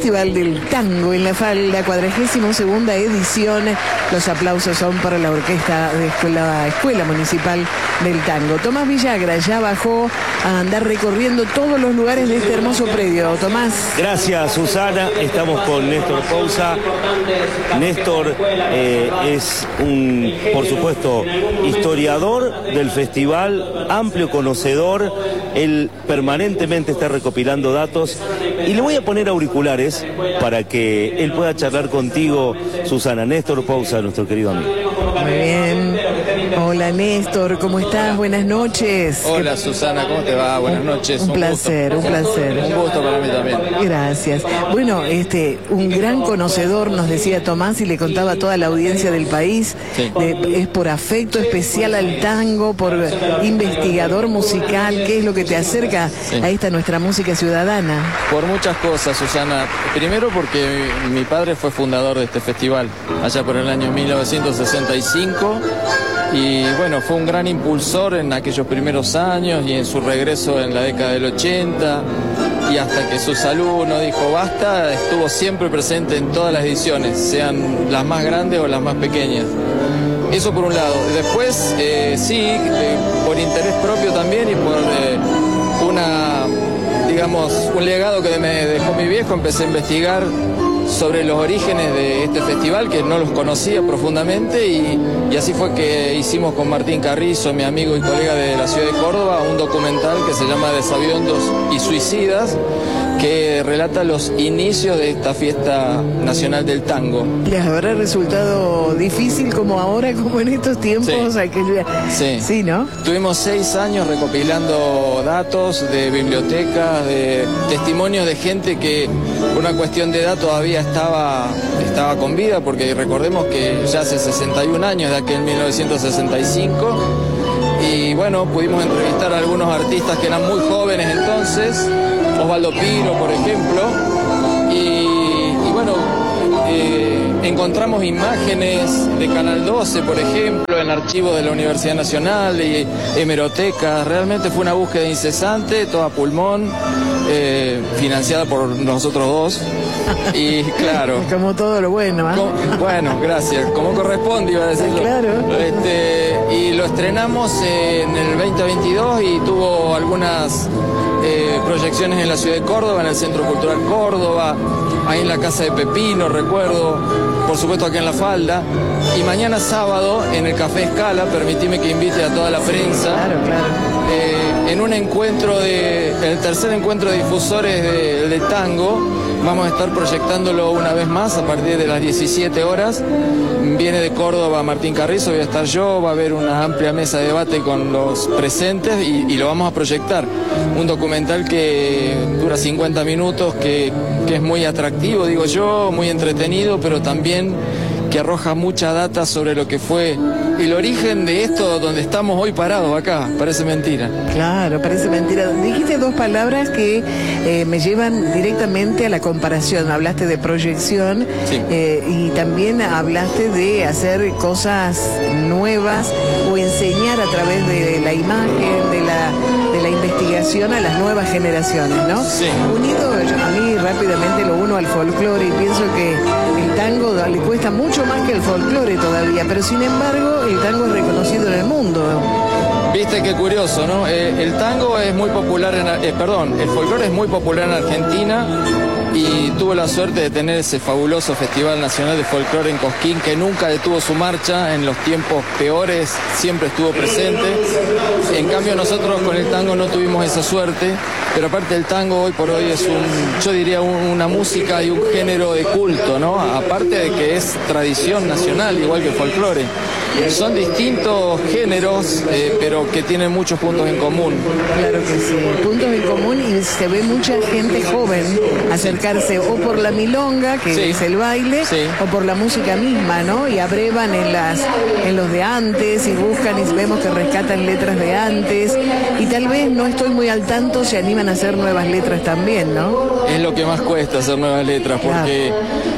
Festival del Tango en La Falda, 42ª edición. Los aplausos son para la orquesta de la Escuela Municipal del Tango. Tomás Villagra ya bajó a andar recorriendo todos los lugares de este hermoso predio. Tomás. Gracias, Susana. Estamos con Néstor Pousa. Néstor es un, por supuesto, historiador del festival, amplio conocedor. Él permanentemente está recopilando datos y le voy a poner auriculares para que él pueda charlar contigo, Susana. Néstor Pousa, nuestro querido amigo. Muy bien. Hola, Néstor, ¿cómo estás? Buenas noches. Hola, Susana, ¿cómo te va? Buenas noches. Un placer, un placer. Un gusto para mí también. Gracias. Bueno, un gran conocedor, nos decía Tomás, y le contaba a toda la audiencia del país. Sí. Es por afecto especial al tango, por investigador musical. ¿Qué es lo que te acerca a esta nuestra música ciudadana? Por muchas cosas, Susana. Primero porque mi padre fue fundador de este festival, allá por el año 1965. Y bueno, fue un gran impulsor en aquellos primeros años y en su regreso en la década del 80. Y hasta que su salud no dijo basta, estuvo siempre presente en todas las ediciones, sean las más grandes o las más pequeñas. Eso por un lado. Después, por interés propio también y por un legado que me dejó mi viejo, empecé a investigar sobre los orígenes de este festival, que no los conocía profundamente, y así fue que hicimos con Martín Carrizo, mi amigo y colega de la ciudad de Córdoba, un documental que se llama Desaviondos y Suicidas, que relata los inicios de esta fiesta nacional del tango. ¿Les habrá resultado difícil como ahora, como en estos tiempos? Sí, ¿no? Tuvimos 6 años recopilando datos de bibliotecas, de testimonios de gente que por una cuestión de edad todavía estaba con vida, porque recordemos que ya hace 61 años de aquel 1965, y bueno, pudimos entrevistar a algunos artistas que eran muy jóvenes entonces, Osvaldo Piro, por ejemplo, y bueno, encontramos imágenes de Canal 12, por ejemplo, en archivos de la Universidad Nacional y hemerotecas. Realmente fue una búsqueda incesante, toda pulmón, financiada por nosotros dos. Y claro. Como todo lo bueno, ¿eh? Bueno, gracias. Como corresponde, iba a decirlo. Claro. Y lo estrenamos en el 2022 y tuvo algunas proyecciones en la ciudad de Córdoba, en el Centro Cultural Córdoba, ahí en la Casa de Pepino, recuerdo, por supuesto aquí en La Falda. Y mañana sábado en el Café Escala, permitime que invite a toda la prensa. Claro. En un encuentro el tercer encuentro de difusores de tango, vamos a estar proyectándolo una vez más a partir de las 17 horas. Viene de Córdoba Martín Carrizo, voy a estar yo, va a haber una amplia mesa de debate con los presentes y lo vamos a proyectar. Un documental que dura 50 minutos, que es muy atractivo, digo yo, muy entretenido, pero también que arroja mucha data sobre lo que fue el origen de esto donde estamos hoy parados acá. Parece mentira. Claro, parece mentira. Dijiste 2 palabras que me llevan directamente a la comparación. Hablaste de proyección, sí. Y también hablaste de hacer cosas nuevas o enseñar a través de la imagen, de la investigación a las nuevas generaciones, ¿no? Sí. Unido, a mí rápidamente lo uno al folclore y pienso que el tango le cuesta mucho más que el folclore todavía, pero sin embargo el tango es reconocido en el mundo. Viste qué curioso, ¿no? El tango es muy popular el folclore es muy popular en Argentina, y tuve la suerte de tener ese fabuloso Festival Nacional de Folclore en Cosquín, que nunca detuvo su marcha en los tiempos peores, siempre estuvo presente. En cambio nosotros con el tango no tuvimos esa suerte, pero aparte el tango hoy por hoy es yo diría una música y un género de culto, ¿no? Aparte de que es tradición nacional, igual que el folclore. Son distintos géneros, pero que tienen muchos puntos en común. Claro que sí, puntos en común, y se ve mucha gente joven acercarse o por la milonga, que sí. es el baile, sí. o por la música misma, ¿no? Y abrevan en los de antes y buscan y vemos que rescatan letras de antes, y tal vez, no estoy muy al tanto, se animan a hacer nuevas letras también, ¿no? Es lo que más cuesta, hacer nuevas letras, porque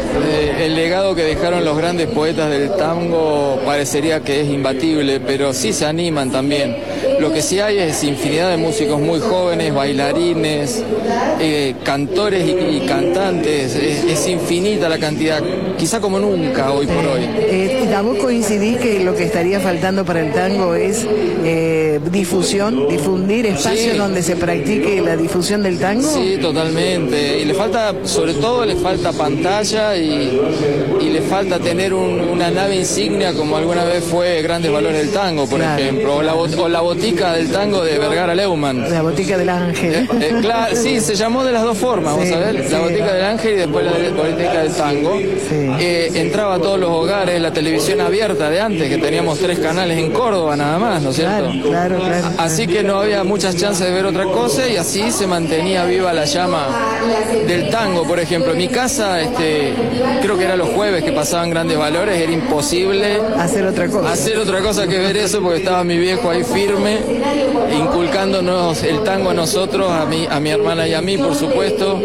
el legado que dejaron los grandes poetas del tango parecería que es imbatible, pero sí se animan también. Lo que sí hay es infinidad de músicos muy jóvenes, bailarines, cantores y cantantes. Es infinita la cantidad, quizá como nunca hoy por hoy. ¿A vos coincidís que lo que estaría faltando para el tango es difusión, difundir espacios donde se practique la difusión del tango? Sí, totalmente. Y le falta, sobre todo le falta pantalla y le falta tener una nave insignia como alguna vez fue Grandes Valores del Tango, por ejemplo, o la botica del tango de Vergara Leumann. La botica del Ángel. Claro, sí, se llamó de las dos formas, vamos a ver, la botica del Ángel y después la botica del tango. Entraba a todos los hogares, la televisión abierta de antes, que teníamos 3 canales en Córdoba nada más, ¿no es cierto? Claro. Así que no había muchas chances de ver otra cosa y así se mantenía viva la llama del tango. Por ejemplo, en mi casa, creo que era los jueves que pasaban Grandes Valores, era imposible hacer otra cosa que ver eso, porque estaba mi viejo ahí firme, inculcándonos el tango a nosotros, a mi hermana y a mí, por supuesto,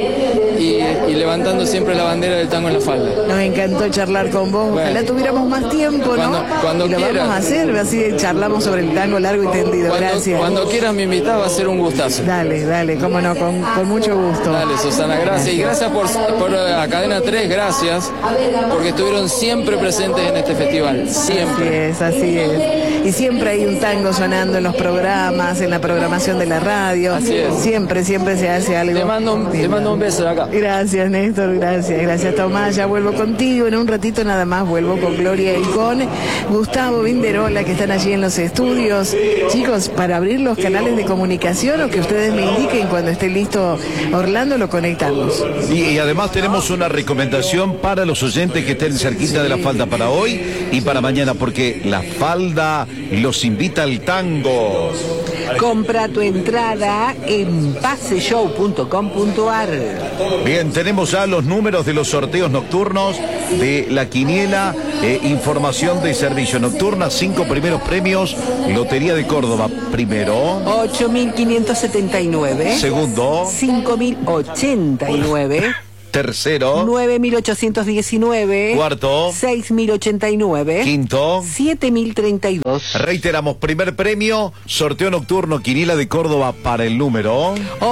y levantando siempre la bandera del tango en la falda. Nos encantó charlar con vos. Bueno, ojalá tuviéramos más tiempo, ¿no? Cuando y lo quieras. Vamos a hacer, así charlamos sobre el tango largo y tendido. Gracias. Cuando quieras me invitás, va a ser un gustazo. Dale, cómo no, con mucho gusto. Dale, Susana, gracias. Y gracias por a Cadena 3, gracias, porque estuvieron siempre presentes en este festival, siempre. Así es. Y siempre hay un tango sonando en los programas, en la programación de la radio. Así es. Siempre se hace algo. Te mando un beso de acá. Gracias, Néstor, gracias Tomás. Ya vuelvo contigo, en un ratito nada más vuelvo con Gloria y con Gustavo Vinderola, que están allí en los estudios. Chicos, para abrir los canales de comunicación o que ustedes me indiquen cuando esté listo Orlando, lo conectamos. Y además tenemos una recomendación para los oyentes que estén cerquita de la falda para hoy y para mañana, porque la falda los invita al tango. Compra tu entrada en paseshow.com.ar. Bien, tenemos ya los números de los sorteos nocturnos de la quiniela, información de servicio nocturna, 5 primeros premios, Lotería de Córdoba, primero. 8.579. Segundo. 5.089. Tercero. 9.819. Cuarto. 6.089. Quinto. 7.032. Reiteramos, primer premio, sorteo nocturno, quiniela de Córdoba para el número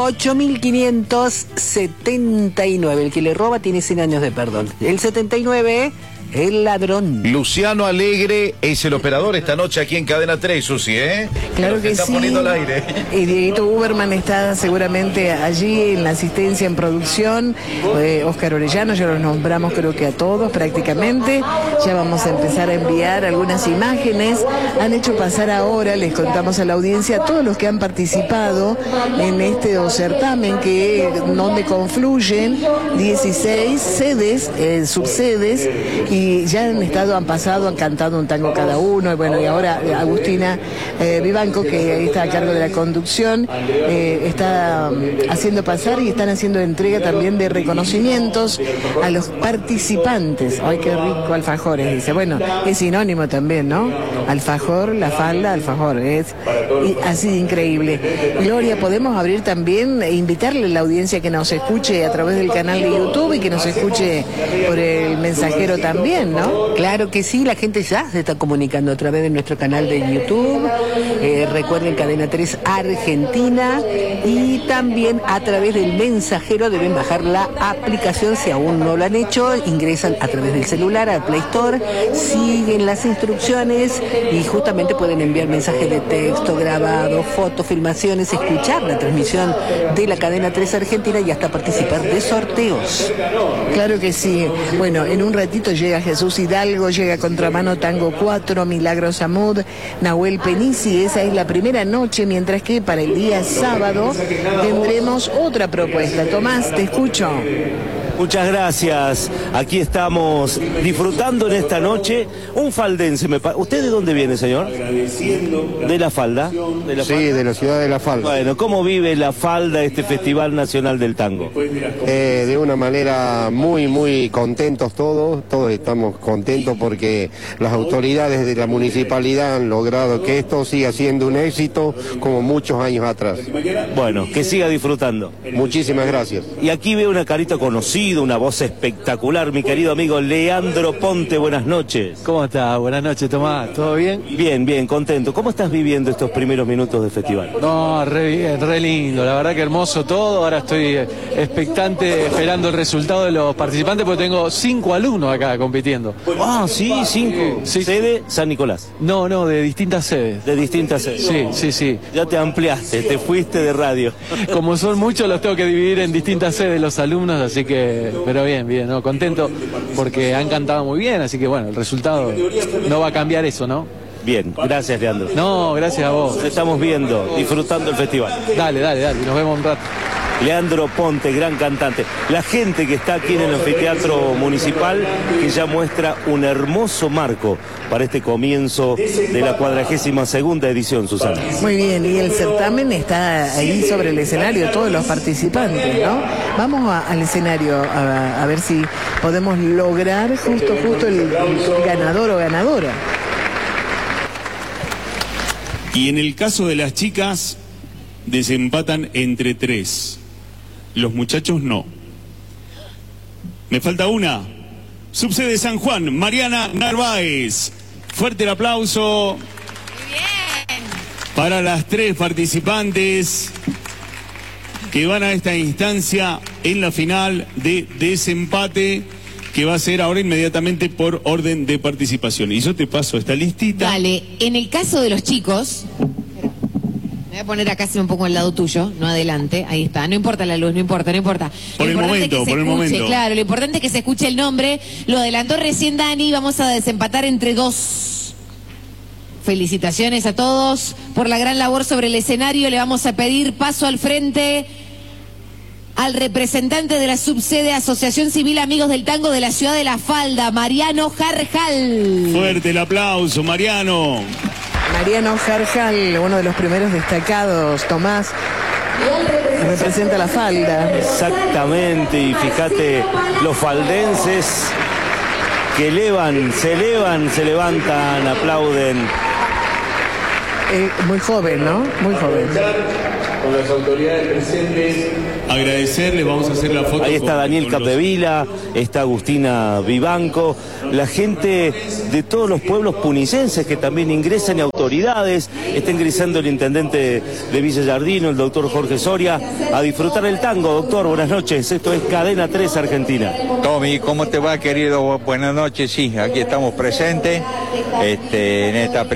8.579. El que le roba tiene 100 años de perdón. El 79, el ladrón. Luciano Alegre es el operador esta noche aquí en Cadena 3, Susi, ¿eh? Claro que está sí. Poniendo al aire. Y Dieguito Uberman está seguramente allí en la asistencia en producción. Oscar Orellano, ya los nombramos creo que a todos prácticamente. Ya vamos a empezar a enviar algunas imágenes. Han hecho pasar ahora, les contamos a la audiencia, a todos los que han participado en este certamen, donde confluyen 16 sedes, subsedes, y ya han pasado, han cantado un tango cada uno, y ahora Agustina Vivanco, que está a cargo de la conducción, está haciendo pasar y están haciendo entrega también de reconocimientos a los participantes. ¡Ay, qué rico alfajores! Dice, bueno, es sinónimo también, ¿no? Alfajor, la falda, alfajor, es así de increíble. Gloria, podemos abrir también e invitarle a la audiencia que nos escuche a través del canal de YouTube y que nos escuche por el mensajero también, ¿no? Claro que sí, la gente ya se está comunicando a través de nuestro canal de YouTube. Recuerden Cadena 3 Argentina, y también a través del mensajero deben bajar la aplicación si aún no lo han hecho. Ingresan a través del celular al Play Store, siguen las instrucciones y justamente pueden enviar mensajes de texto, grabado, fotos, filmaciones, escuchar la transmisión de la Cadena 3 Argentina y hasta participar de sorteos. Claro que sí. Bueno, en un ratito llega Jesús Hidalgo, llega Contramano Tango 4, Milagros Amud, Nahuel Penici. Esa es la primera noche, mientras que para el día sábado tendremos otra propuesta. Tomás, te escucho. Muchas gracias. Aquí estamos disfrutando en esta noche un faldense. ¿Usted de dónde viene, señor? ¿De la falda? Sí, de la ciudad de La Falda. Bueno, ¿cómo vive La Falda este Festival Nacional del Tango? De una manera muy contentos todos estamos contentos porque las autoridades de la municipalidad han logrado que esto siga siendo un éxito como muchos años atrás. Bueno, que siga disfrutando. Muchísimas gracias. Y aquí veo una carita conocida, conocido, una voz espectacular, mi querido amigo Leandro Ponte, buenas noches. ¿Cómo estás? Buenas noches, Tomás. ¿Todo bien? Bien, bien, contento. ¿Cómo estás viviendo estos primeros minutos de festival? No, re bien, re lindo. La verdad que hermoso todo. Ahora estoy expectante, esperando el resultado de los participantes, porque tengo 5 alumnos acá compitiendo. Ah, sí, 5. Sí. ¿Sede San Nicolás? No, de distintas sedes. De distintas sedes. Sí. Ya te ampliaste, te fuiste de radio. Como son muchos, los tengo que dividir en distintas sedes los alumnos, así que, pero bien, ¿no? Contento porque han cantado muy bien, así que bueno, el resultado no va a cambiar eso, ¿no? Bien, gracias Leandro. No, gracias a vos. Nos estamos viendo, disfrutando el festival. Dale, nos vemos un rato. Leandro Ponte, gran cantante. La gente que está aquí en el anfiteatro municipal, que ya muestra un hermoso marco para este comienzo de la 42ª edición, Susana. Muy bien, y el certamen está ahí sobre el escenario, todos los participantes, ¿no? Vamos al escenario a ver si podemos lograr justo el ganador o ganadora. Y en el caso de las chicas, desempatan entre 3. Los muchachos no. Me falta una. Subsede San Juan, Mariana Narváez. Fuerte el aplauso. Muy bien. Para las 3 participantes que van a esta instancia en la final de desempate, que va a ser ahora inmediatamente por orden de participación. Y yo te paso esta listita. Dale, en el caso de los chicos... Voy a poner acá un poco al lado tuyo, no adelante, ahí está, no importa la luz, no importa. Por el momento. Claro, lo importante es que se escuche el nombre, lo adelantó recién Dani, vamos a desempatar entre 2. Felicitaciones a todos por la gran labor sobre el escenario, le vamos a pedir paso al frente al representante de la subsede Asociación Civil Amigos del Tango de la Ciudad de La Falda, Mariano Jarjal. Fuerte el aplauso, Mariano. Mariano Jarjal, uno de los primeros destacados, Tomás, representa La Falda. Exactamente, y fíjate, los faldenses que se levantan, aplauden. Muy joven, ¿no? Muy joven. Con las autoridades presentes, agradecerles, vamos a hacer la foto. Ahí está Daniel Capdevila, está Agustina Vivanco, la gente de todos los pueblos punicenses que también ingresan, y autoridades. Está ingresando el intendente de Villa Yardino, el doctor Jorge Soria, a disfrutar el tango. Doctor, buenas noches, esto es Cadena 3 Argentina. Tommy, ¿cómo te va, querido? Buenas noches, sí, aquí estamos presentes en esta